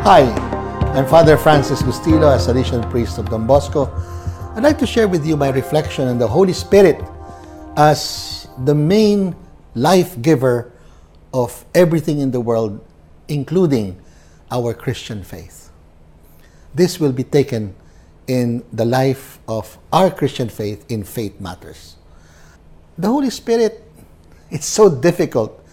Hi, I'm Father Francis Gustilo, a Salesian priest of Don Bosco. I'd like to share with you my reflection on the Holy Spirit as the main life giver of everything in the world, including our Christian faith. This will be taken in the life of our Christian faith in Faith Matters. The Holy Spirit, it's so difficult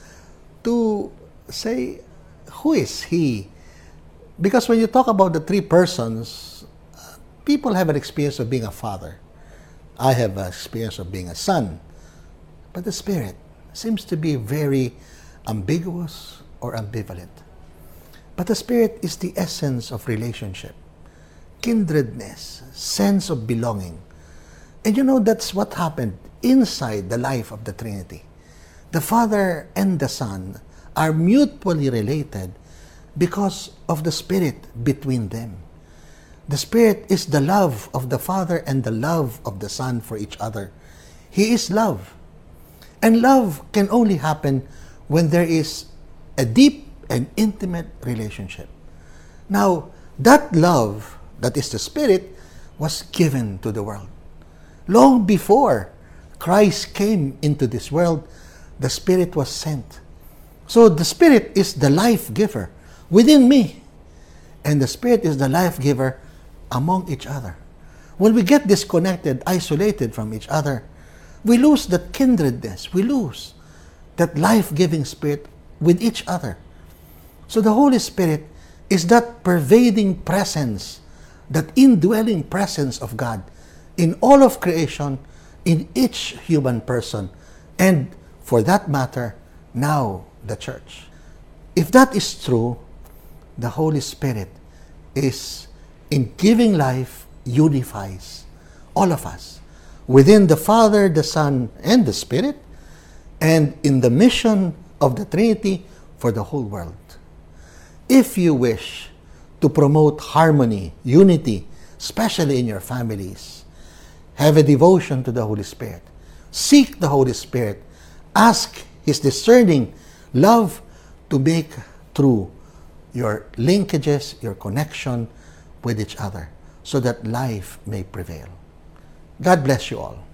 to say, who is He? Because when you talk about the three persons, people have an experience of being a father. I have an experience of being a son. But the Spirit seems to be very ambiguous or ambivalent. But the Spirit is the essence of relationship, kindredness, sense of belonging. And you know, that's what happened inside the life of the Trinity. The Father and the Son are mutually related because of the Spirit between them. The Spirit is the love of the Father and the love of the Son for each other. He is love. And love can only happen when there is a deep and intimate relationship. Now, that love, that is the Spirit, was given to the world. Long before Christ came into this world, the Spirit was sent. So the Spirit is the life giver within me. And the Spirit is the life giver among each other. When we get disconnected, isolated from each other, we lose that kindredness. We lose that life-giving Spirit with each other. So the Holy Spirit is that pervading presence, that indwelling presence of God in all of creation, in each human person, and for that matter, now the church. If that is true, the Holy Spirit is, in giving life, unifies all of us within the Father, the Son, and the Spirit, and in the mission of the Trinity for the whole world. If you wish to promote harmony, unity, especially in your families, have a devotion to the Holy Spirit. Seek the Holy Spirit. Ask His discerning love to make true your linkages, your connection with each other, so that life may prevail. God bless you all.